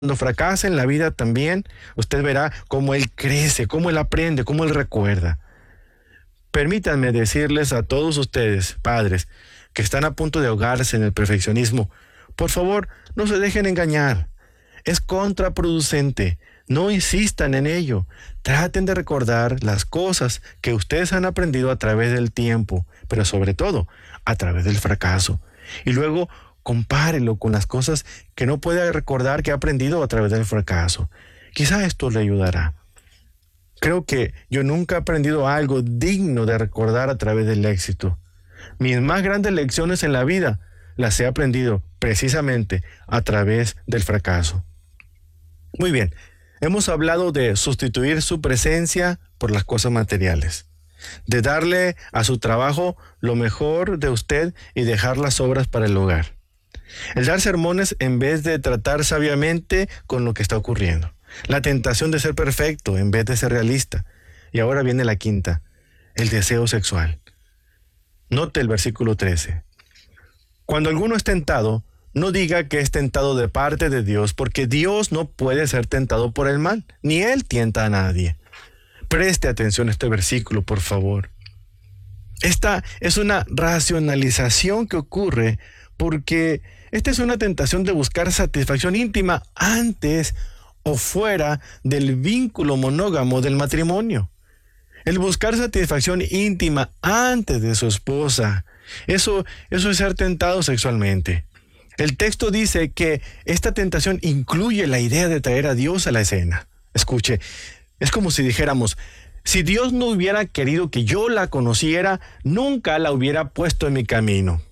cuando fracasa en la vida también, usted verá cómo él crece, cómo él aprende, cómo él recuerda. Permítanme decirles a todos ustedes, padres, que están a punto de ahogarse en el perfeccionismo, por favor, no se dejen engañar. Es contraproducente. No insistan en ello. Traten de recordar las cosas que ustedes han aprendido a través del tiempo, pero sobre todo a través del fracaso. Y luego compárenlo con las cosas que no puede recordar que ha aprendido a través del fracaso. Quizá esto le ayudará. Creo que yo nunca he aprendido algo digno de recordar a través del éxito. Mis más grandes lecciones en la vida las he aprendido precisamente a través del fracaso. Muy bien, hemos hablado de sustituir su presencia por las cosas materiales, de darle a su trabajo lo mejor de usted y dejar las obras para el hogar. El dar sermones en vez de tratar sabiamente con lo que está ocurriendo. La tentación de ser perfecto en vez de ser realista. Y ahora viene la quinta, el deseo sexual. Note el versículo 13. Cuando alguno es tentado, no diga que es tentado de parte de Dios, porque Dios no puede ser tentado por el mal, ni Él tienta a nadie. Preste atención a este versículo, por favor. Esta es una racionalización que ocurre porque esta es una tentación de buscar satisfacción íntima antes o fuera del vínculo monógamo del matrimonio. El buscar satisfacción íntima antes de su esposa, eso es ser tentado sexualmente. El texto dice que esta tentación incluye la idea de traer a Dios a la escena. Escuche, es como si dijéramos, si Dios no hubiera querido que yo la conociera, nunca la hubiera puesto en mi camino.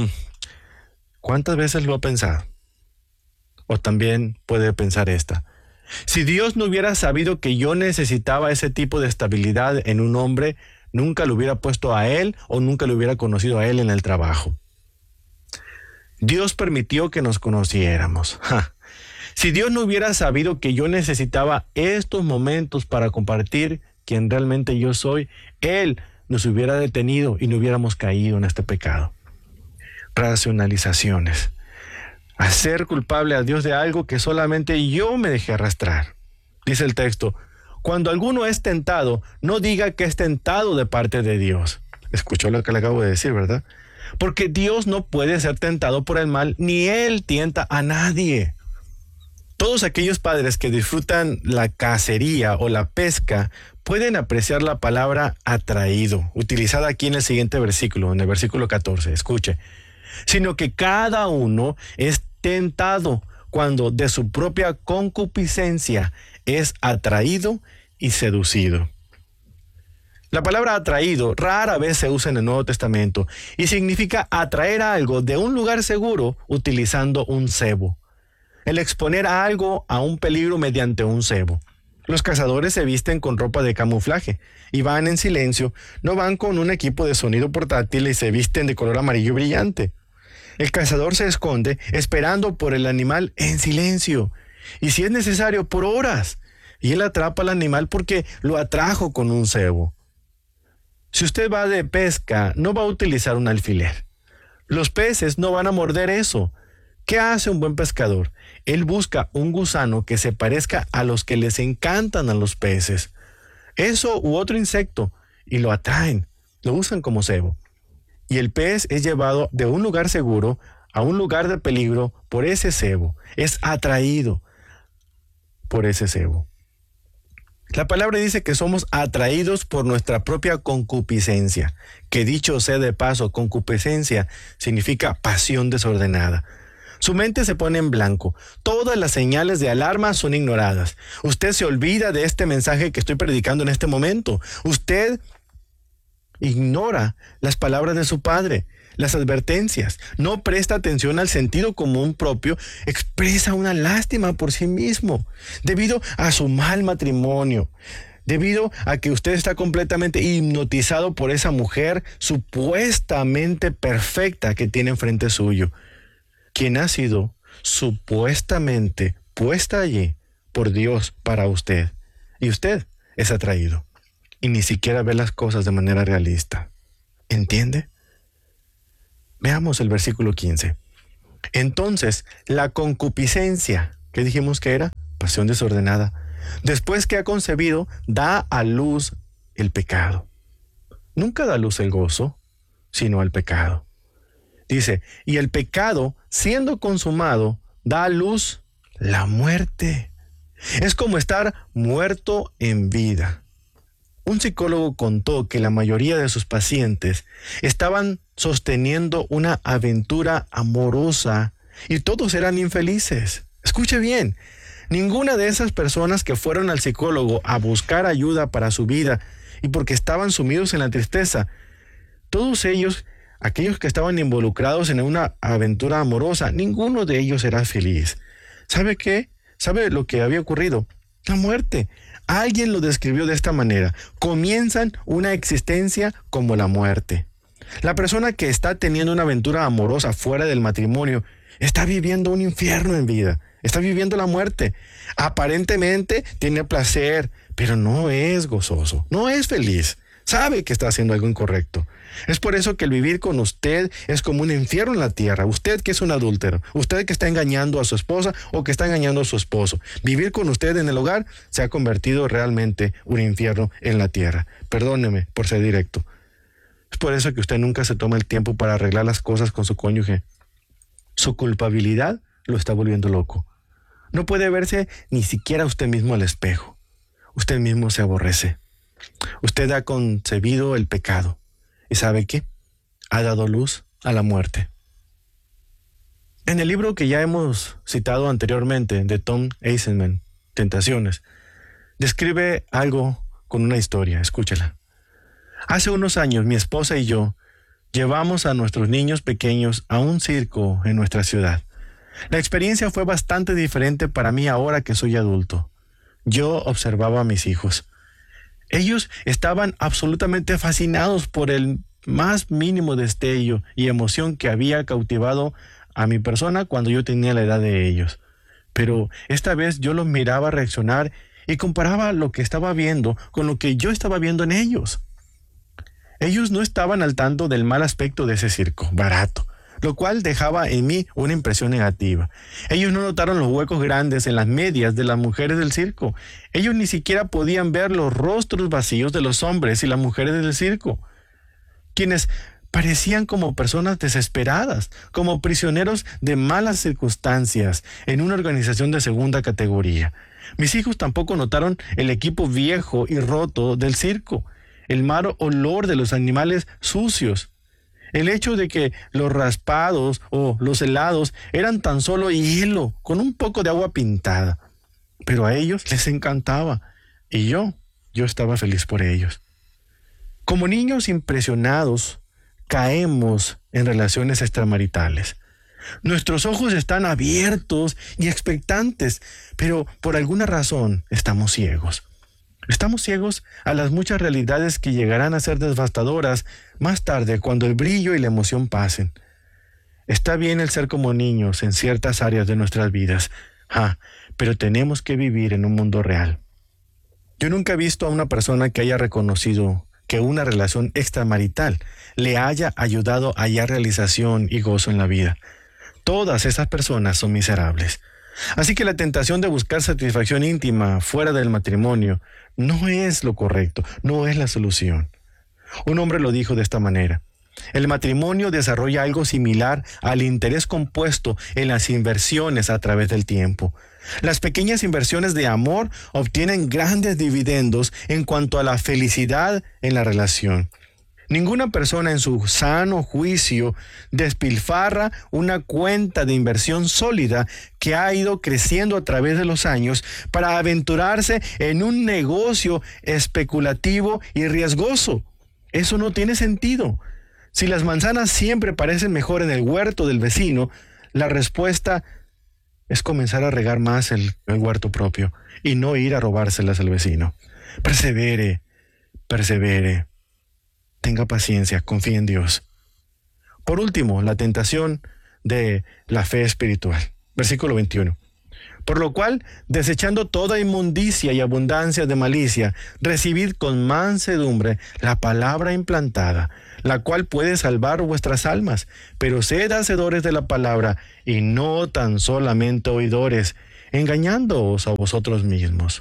¿Cuántas veces lo ha pensado? O también puede pensar esta. Si Dios no hubiera sabido que yo necesitaba ese tipo de estabilidad en un hombre, nunca lo hubiera puesto a él o nunca lo hubiera conocido a él en el trabajo. Dios permitió que nos conociéramos. Si Dios no hubiera sabido que yo necesitaba estos momentos para compartir quién realmente yo soy, Él nos hubiera detenido y no hubiéramos caído en este pecado. Racionalizaciones. Hacer culpable a Dios de algo que solamente yo me dejé arrastrar. Dice el texto, cuando alguno es tentado, no diga que es tentado de parte de Dios. Escuchó lo que le acabo de decir, ¿verdad? Porque Dios no puede ser tentado por el mal, ni Él tienta a nadie. Todos aquellos padres que disfrutan la cacería o la pesca pueden apreciar la palabra atraído, utilizada aquí en el siguiente versículo, en el versículo 14. Escuche. Sino que cada uno es tentado cuando de su propia concupiscencia es atraído y seducido. La palabra atraído rara vez se usa en el Nuevo Testamento y significa atraer algo de un lugar seguro utilizando un cebo. El exponer a algo a un peligro mediante un cebo. Los cazadores se visten con ropa de camuflaje y van en silencio, no van con un equipo de sonido portátil y se visten de color amarillo brillante. El cazador se esconde esperando por el animal en silencio y si es necesario por horas. Y él atrapa al animal porque lo atrajo con un cebo. Si usted va de pesca, no va a utilizar un alfiler. Los peces no van a morder eso. ¿Qué hace un buen pescador? Él busca un gusano que se parezca a los que les encantan a los peces. Eso u otro insecto y lo atraen, lo usan como cebo. Y el pez es llevado de un lugar seguro a un lugar de peligro por ese cebo. Es atraído por ese cebo. La palabra dice que somos atraídos por nuestra propia concupiscencia, que dicho sea de paso, concupiscencia significa pasión desordenada. Su mente se pone en blanco. Todas las señales de alarma son ignoradas. Usted se olvida de este mensaje que estoy predicando en este momento. Usted ignora las palabras de su padre, las advertencias, no presta atención al sentido común propio, expresa una lástima por sí mismo, debido a su mal matrimonio, debido a que usted está completamente hipnotizado por esa mujer supuestamente perfecta que tiene enfrente suyo, quien ha sido supuestamente puesta allí por Dios para usted, y usted es atraído. Y ni siquiera ve las cosas de manera realista. ¿Entiende? Veamos el versículo 15. Entonces, la concupiscencia, ¿qué dijimos que era? Pasión desordenada. Después que ha concebido, da a luz el pecado. Nunca da a luz el gozo, sino al pecado. Dice, y el pecado, siendo consumado, da a luz la muerte. Es como estar muerto en vida. Un psicólogo contó que la mayoría de sus pacientes estaban sosteniendo una aventura amorosa y todos eran infelices. Escuche bien, ninguna de esas personas que fueron al psicólogo a buscar ayuda para su vida y porque estaban sumidos en la tristeza, todos ellos, aquellos que estaban involucrados en una aventura amorosa, ninguno de ellos era feliz. ¿Sabe qué? ¿Sabe lo que había ocurrido? La muerte. Alguien lo describió de esta manera. Comienzan una existencia como la muerte. La persona que está teniendo una aventura amorosa fuera del matrimonio está viviendo un infierno en vida. Está viviendo la muerte. Aparentemente tiene placer, pero no es gozoso, no es feliz. Sabe que está haciendo algo incorrecto. Es por eso que el vivir con usted es como un infierno en la tierra. Usted que es un adúltero, usted que está engañando a su esposa o que está engañando a su esposo. Vivir con usted en el hogar se ha convertido realmente un infierno en la tierra. Perdóneme por ser directo. Es por eso que usted nunca se toma el tiempo para arreglar las cosas con su cónyuge. Su culpabilidad lo está volviendo loco. No puede verse ni siquiera usted mismo al espejo. Usted mismo se aborrece. Usted ha concebido el pecado. ¿Y sabe qué? Ha dado luz a la muerte. En el libro que ya hemos citado anteriormente, de Tom Eisenman, Tentaciones, describe algo con una historia. Escúchela. Hace unos años, mi esposa y yo llevamos a nuestros niños pequeños a un circo en nuestra ciudad. La experiencia fue bastante diferente para mí ahora que soy adulto. Yo observaba a mis hijos. Ellos estaban absolutamente fascinados por el más mínimo destello y emoción que había cautivado a mi persona cuando yo tenía la edad de ellos. Pero esta vez yo los miraba reaccionar y comparaba lo que estaba viendo con lo que yo estaba viendo en ellos. Ellos no estaban al tanto del mal aspecto de ese circo, barato, lo cual dejaba en mí una impresión negativa. Ellos no notaron los huecos grandes en las medias de las mujeres del circo. Ellos ni siquiera podían ver los rostros vacíos de los hombres y las mujeres del circo, quienes parecían como personas desesperadas, como prisioneros de malas circunstancias en una organización de segunda categoría. Mis hijos tampoco notaron el equipo viejo y roto del circo, el mal olor de los animales sucios, el hecho de que los raspados o los helados eran tan solo hielo con un poco de agua pintada. Pero a ellos les encantaba y yo estaba feliz por ellos. Como niños impresionados, caemos en relaciones extramaritales. Nuestros ojos están abiertos y expectantes, pero por alguna razón estamos ciegos. Estamos ciegos a las muchas realidades que llegarán a ser devastadoras más tarde cuando el brillo y la emoción pasen. Está bien el ser como niños en ciertas áreas de nuestras vidas, pero tenemos que vivir en un mundo real. Yo nunca he visto a una persona que haya reconocido que una relación extramarital le haya ayudado a hallar realización y gozo en la vida. Todas esas personas son miserables. Así que la tentación de buscar satisfacción íntima fuera del matrimonio no es lo correcto, no es la solución. Un hombre lo dijo de esta manera: el matrimonio desarrolla algo similar al interés compuesto en las inversiones a través del tiempo. Las pequeñas inversiones de amor obtienen grandes dividendos en cuanto a la felicidad en la relación. Ninguna persona en su sano juicio despilfarra una cuenta de inversión sólida que ha ido creciendo a través de los años para aventurarse en un negocio especulativo y riesgoso. Eso no tiene sentido. Si las manzanas siempre parecen mejor en el huerto del vecino, la respuesta es comenzar a regar más el huerto propio y no ir a robárselas al vecino. Persevere. Tenga paciencia, confíe en Dios. Por último, la tentación de la fe espiritual. Versículo 21. Por lo cual, desechando toda inmundicia y abundancia de malicia, recibid con mansedumbre la palabra implantada, la cual puede salvar vuestras almas. Pero sed hacedores de la palabra, y no tan solamente oidores, engañándoos a vosotros mismos.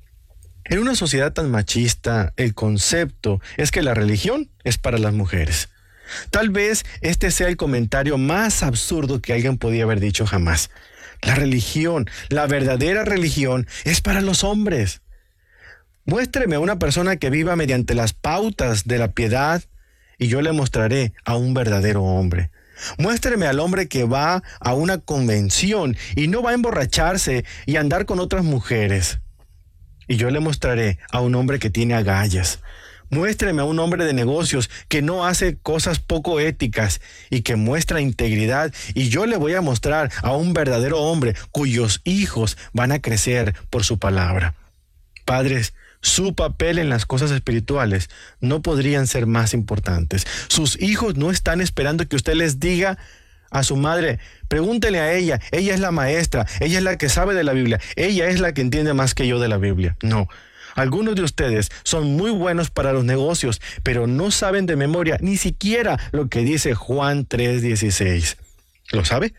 En una sociedad tan machista, el concepto es que la religión es para las mujeres. Tal vez este sea el comentario más absurdo que alguien podía haber dicho jamás. La religión, la verdadera religión, es para los hombres. Muéstreme a una persona que viva mediante las pautas de la piedad y yo le mostraré a un verdadero hombre. Muéstreme al hombre que va a una convención y no va a emborracharse y a andar con otras mujeres. Y yo le mostraré a un hombre que tiene agallas. Muéstreme a un hombre de negocios que no hace cosas poco éticas y que muestra integridad. Y yo le voy a mostrar a un verdadero hombre cuyos hijos van a crecer por su palabra. Padres, su papel en las cosas espirituales no podrían ser más importantes. Sus hijos no están esperando que usted les diga a su madre, pregúntele a ella es la maestra, ella es la que sabe de la Biblia, ella es la que entiende más que yo de la Biblia. No, algunos de ustedes son muy buenos para los negocios, pero no saben de memoria ni siquiera lo que dice Juan 3:16. ¿Lo sabe?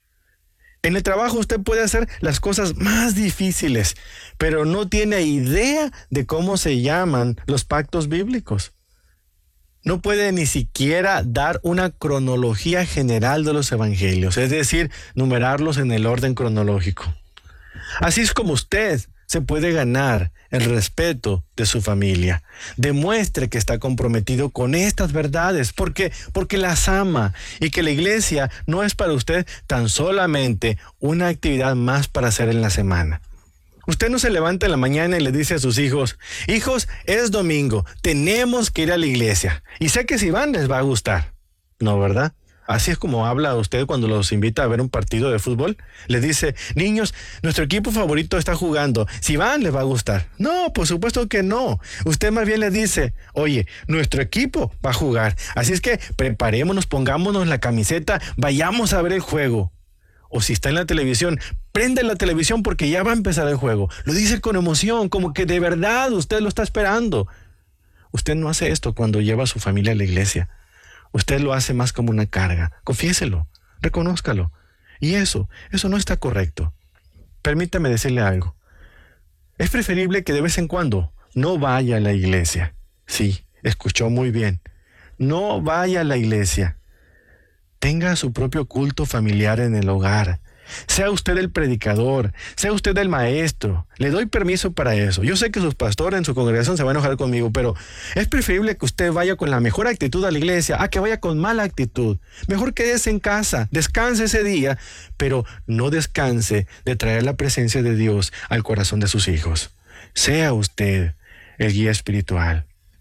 En el trabajo usted puede hacer las cosas más difíciles, pero no tiene idea de cómo se llaman los pactos bíblicos. No puede ni siquiera dar una cronología general de los evangelios, es decir, numerarlos en el orden cronológico. Así es como usted se puede ganar el respeto de su familia. Demuestre que está comprometido con estas verdades, porque las ama y que la iglesia no es para usted tan solamente una actividad más para hacer en la semana. Usted no se levanta en la mañana y le dice a sus hijos, hijos, es domingo, tenemos que ir a la iglesia. Y sé que si van les va a gustar. No, ¿verdad? Así es como habla usted cuando los invita a ver un partido de fútbol. Les dice, niños, nuestro equipo favorito está jugando. Si van, les va a gustar. No, por supuesto que no. Usted más bien les dice, oye, nuestro equipo va a jugar. Así es que preparémonos, pongámonos la camiseta, vayamos a ver el juego. O si está en la televisión, prende la televisión porque ya va a empezar el juego. Lo dice con emoción, como que de verdad usted lo está esperando. Usted no hace esto cuando lleva a su familia a la iglesia. Usted lo hace más como una carga. Confiéselo, reconózcalo. Y eso no está correcto. Permítame decirle algo. Es preferible que de vez en cuando no vaya a la iglesia. Sí, escuchó muy bien. No vaya a la iglesia. Tenga su propio culto familiar en el hogar. Sea usted el predicador, sea usted el maestro. Le doy permiso para eso. Yo sé que sus pastores en su congregación se van a enojar conmigo, pero es preferible que usted vaya con la mejor actitud a la iglesia a que vaya con mala actitud. Mejor quédese en casa, descanse ese día, pero no descanse de traer la presencia de Dios al corazón de sus hijos. Sea usted el guía espiritual.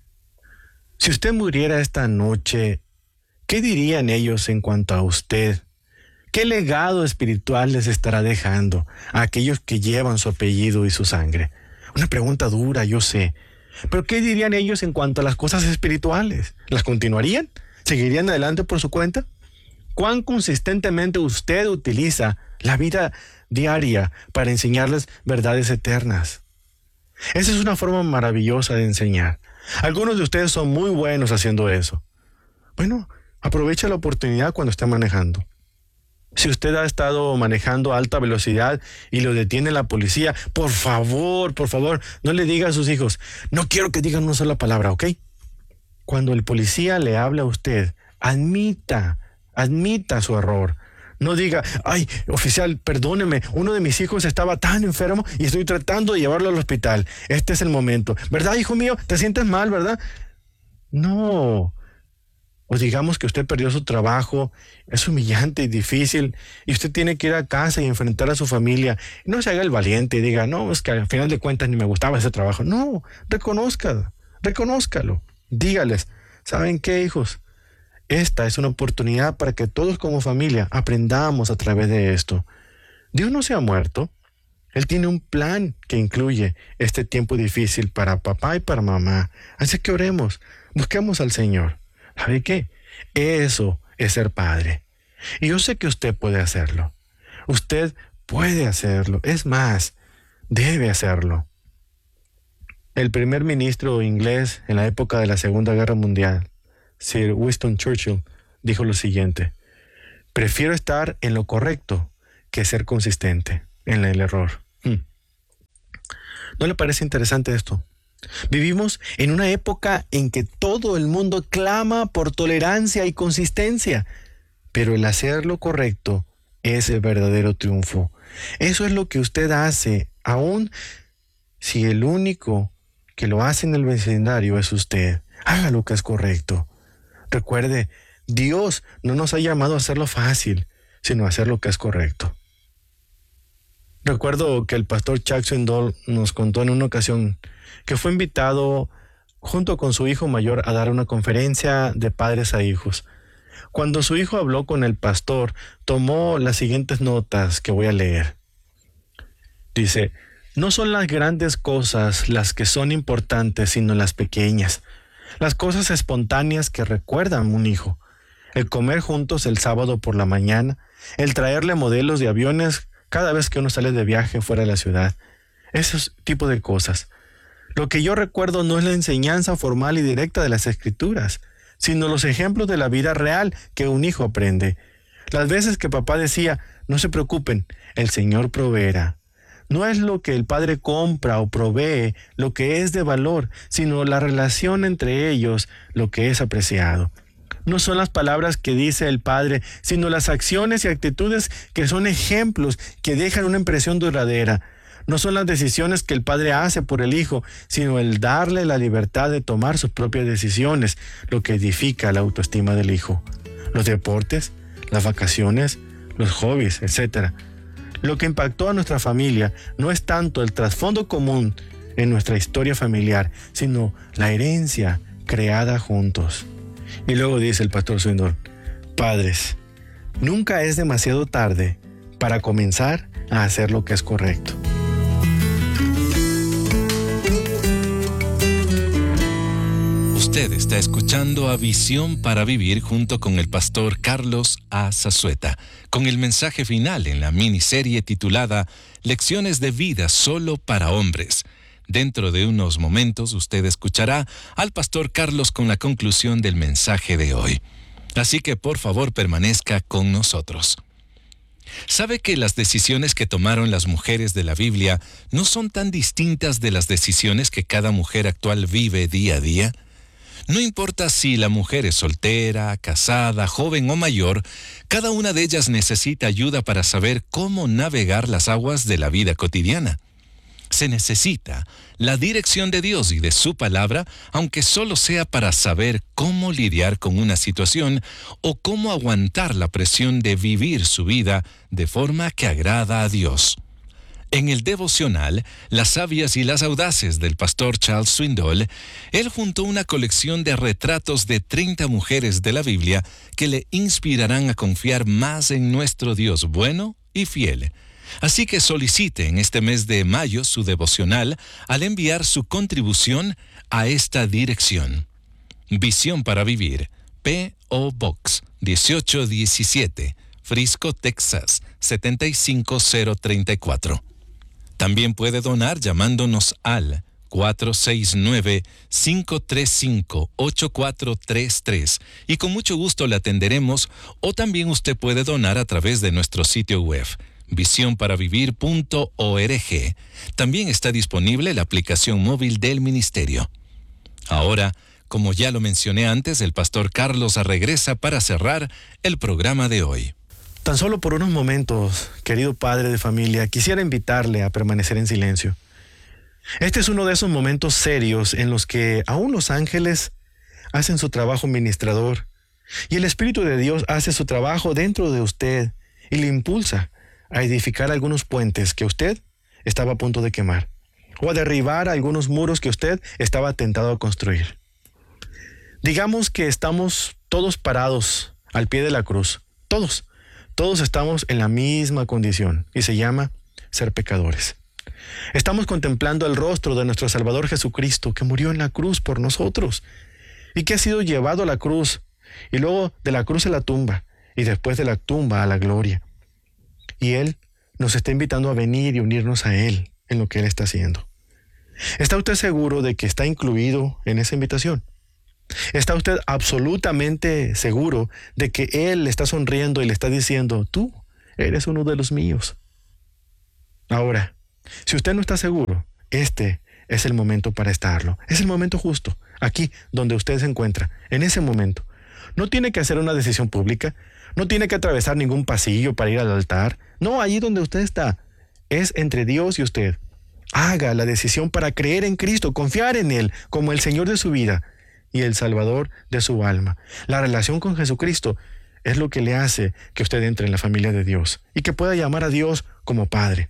Si usted muriera esta noche, ¿qué dirían ellos en cuanto a usted? ¿Qué legado espiritual les estará dejando a aquellos que llevan su apellido y su sangre? Una pregunta dura, yo sé. Pero ¿qué dirían ellos en cuanto a las cosas espirituales? ¿Las continuarían? ¿Seguirían adelante por su cuenta? ¿Cuán consistentemente usted utiliza la vida diaria para enseñarles verdades eternas? Esa es una forma maravillosa de enseñar. Algunos de ustedes son muy buenos haciendo eso. Bueno, aprovecha la oportunidad cuando esté manejando. Si usted ha estado manejando a alta velocidad y lo detiene la policía, por favor, no le diga a sus hijos, no quiero que digan una sola palabra, ¿ok? Cuando el policía le habla a usted, admita su error. No diga, ay, oficial, perdóneme, uno de mis hijos estaba tan enfermo y estoy tratando de llevarlo al hospital. Este es el momento. ¿Verdad, hijo mío? ¿Te sientes mal, verdad? No. O digamos que usted perdió su trabajo, es humillante y difícil, y usted tiene que ir a casa y enfrentar a su familia. No se haga el valiente y diga, no, es que al final de cuentas ni me gustaba ese trabajo. No, reconózcalo. Dígales, ¿saben qué, hijos? Esta es una oportunidad para que todos como familia aprendamos a través de esto. Dios no se ha muerto. Él tiene un plan que incluye este tiempo difícil para papá y para mamá. Así que oremos, busquemos al Señor. ¿Sabe qué? Eso es ser padre. Y yo sé que usted puede hacerlo. Usted puede hacerlo. Es más, debe hacerlo. El primer ministro inglés en la época de la Segunda Guerra Mundial, Sir Winston Churchill, dijo lo siguiente: prefiero estar en lo correcto que ser consistente. en el error. ¿No le parece interesante esto? Vivimos en una época en que todo el mundo clama por tolerancia y consistencia, pero el hacer lo correcto es el verdadero triunfo. Eso es lo que usted hace, aun si el único que lo hace en el vecindario es usted. Haga lo que es correcto. Recuerde, Dios no nos ha llamado a hacerlo fácil, sino a hacer lo que es correcto. Recuerdo que el pastor Chuck Swindoll nos contó en una ocasión que fue invitado junto con su hijo mayor a dar una conferencia de padres a hijos. Cuando su hijo habló con el pastor, tomó las siguientes notas que voy a leer. Dice: no son las grandes cosas las que son importantes, sino las pequeñas. Las cosas espontáneas que recuerdan un hijo. El comer juntos el sábado por la mañana, el traerle modelos de aviones cada vez que uno sale de viaje fuera de la ciudad. Esos tipos de cosas. Lo que yo recuerdo no es la enseñanza formal y directa de las Escrituras, sino los ejemplos de la vida real que un hijo aprende. Las veces que papá decía: no se preocupen, el Señor proveerá. No es lo que el padre compra o provee lo que es de valor, sino la relación entre ellos lo que es apreciado. No son las palabras que dice el padre, sino las acciones y actitudes que son ejemplos que dejan una impresión duradera. No son las decisiones que el padre hace por el hijo, sino el darle la libertad de tomar sus propias decisiones, lo que edifica la autoestima del hijo. Los deportes, las vacaciones, los hobbies, etc. Lo que impactó a nuestra familia no es tanto el trasfondo común en nuestra historia familiar, sino la herencia creada juntos. Y luego dice el pastor Swindoll: padres, nunca es demasiado tarde para comenzar a hacer lo que es correcto. Usted está escuchando a Visión para Vivir junto con el pastor Carlos A. Zazueta, con el mensaje final en la miniserie titulada Lecciones de vida solo para hombres. Dentro de unos momentos usted escuchará al pastor Carlos con la conclusión del mensaje de hoy. Así que por favor permanezca con nosotros. ¿Sabe que las decisiones que tomaron las mujeres de la Biblia no son tan distintas de las decisiones que cada mujer actual vive día a día? No importa si la mujer es soltera, casada, joven o mayor, cada una de ellas necesita ayuda para saber cómo navegar las aguas de la vida cotidiana. Se necesita la dirección de Dios y de su palabra, aunque solo sea para saber cómo lidiar con una situación o cómo aguantar la presión de vivir su vida de forma que agrada a Dios. En el devocional Las sabias y las audaces del pastor Charles Swindoll, él juntó una colección de retratos de 30 mujeres de la Biblia que le inspirarán a confiar más en nuestro Dios bueno y fiel. Así que solicite en este mes de mayo su devocional al enviar su contribución a esta dirección. Visión para Vivir, P.O. Box 1817, Frisco, Texas 75034. También puede donar llamándonos al 469-535-8433 y con mucho gusto le atenderemos, o también usted puede donar a través de nuestro sitio web visionparavivir.org. También está disponible la aplicación móvil del ministerio. Ahora, como ya lo mencioné antes, el pastor Carlos regresa para cerrar el programa de hoy. Tan solo por unos momentos, querido padre de familia, quisiera invitarle a permanecer en silencio. Este es uno de esos momentos serios en los que aún los ángeles hacen su trabajo ministrador y el Espíritu de Dios hace su trabajo dentro de usted y le impulsa a edificar algunos puentes que usted estaba a punto de quemar o a derribar algunos muros que usted estaba tentado a construir. Digamos que estamos todos parados al pie de la cruz. Todos estamos en la misma condición y se llama ser pecadores. Estamos contemplando el rostro de nuestro Salvador Jesucristo, que murió en la cruz por nosotros y que ha sido llevado a la cruz y luego de la cruz a la tumba y después de la tumba a la gloria. Y Él nos está invitando a venir y unirnos a Él en lo que Él está haciendo. ¿Está usted seguro de que está incluido en esa invitación? ¿Está usted absolutamente seguro de que Él le está sonriendo y le está diciendo: tú eres uno de los míos? Ahora, si usted no está seguro, este es el momento para estarlo. Es el momento justo, aquí donde usted se encuentra, en ese momento. No tiene que hacer una decisión pública, no tiene que atravesar ningún pasillo para ir al altar. No, allí donde usted está, es entre Dios y usted. Haga la decisión para creer en Cristo, confiar en Él como el Señor de su vida y el Salvador de su alma. La relación con Jesucristo es lo que le hace que usted entre en la familia de Dios y que pueda llamar a Dios como Padre.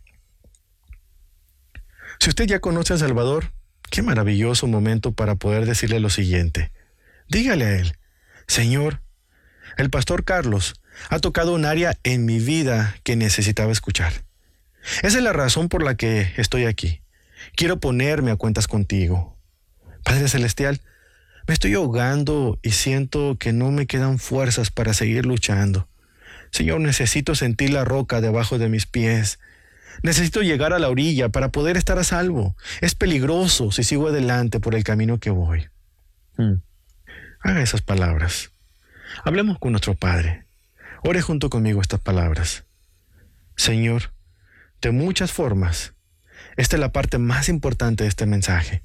Si usted ya conoce al Salvador, qué maravilloso momento para poder decirle lo siguiente. Dígale a Él: Señor, el pastor Carlos ha tocado un área en mi vida que necesitaba escuchar. Esa es la razón por la que estoy aquí. Quiero ponerme a cuentas contigo. Padre Celestial, me estoy ahogando y siento que no me quedan fuerzas para seguir luchando. Señor, necesito sentir la roca debajo de mis pies. Necesito llegar a la orilla para poder estar a salvo. Es peligroso si sigo adelante por el camino que voy. Haga esas palabras. Hablemos con nuestro Padre. Ore junto conmigo estas palabras. Señor, de muchas formas, esta es la parte más importante de este mensaje.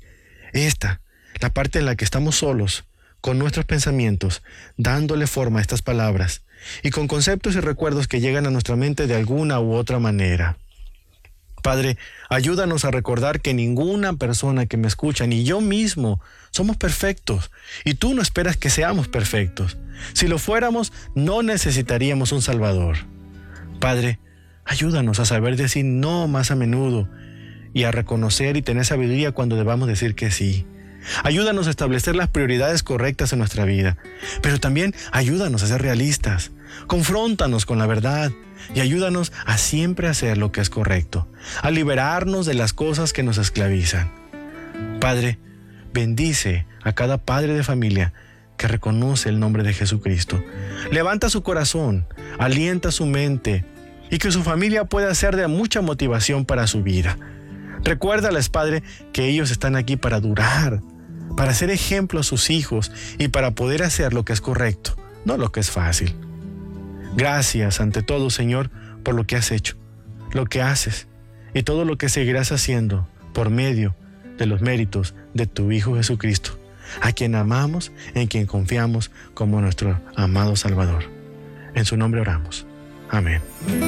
La parte en la que estamos solos, con nuestros pensamientos, dándole forma a estas palabras y con conceptos y recuerdos que llegan a nuestra mente de alguna u otra manera. Padre, ayúdanos a recordar que ninguna persona que me escucha, ni yo mismo, somos perfectos, y tú no esperas que seamos perfectos. Si lo fuéramos, no necesitaríamos un Salvador. Padre, ayúdanos a saber decir no más a menudo y a reconocer y tener sabiduría cuando debamos decir que sí. Ayúdanos a establecer las prioridades correctas en nuestra vida, pero también ayúdanos a ser realistas. Confróntanos con la verdad y ayúdanos a siempre hacer lo que es correcto, a liberarnos de las cosas que nos esclavizan. Padre, bendice a cada padre de familia que reconoce el nombre de Jesucristo. Levanta su corazón, alienta su mente y que su familia pueda ser de mucha motivación para su vida. Recuérdales, Padre, que ellos están aquí para durar, para ser ejemplo a sus hijos y para poder hacer lo que es correcto, no lo que es fácil. Gracias ante todo, Señor, por lo que has hecho, lo que haces y todo lo que seguirás haciendo por medio de los méritos de tu Hijo Jesucristo, a quien amamos, en quien confiamos como nuestro amado Salvador. En su nombre oramos. Amén.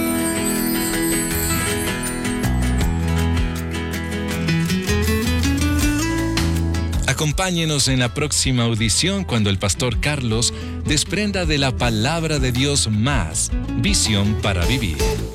Acompáñenos en la próxima audición cuando el pastor Carlos desprenda de la palabra de Dios más visión para vivir.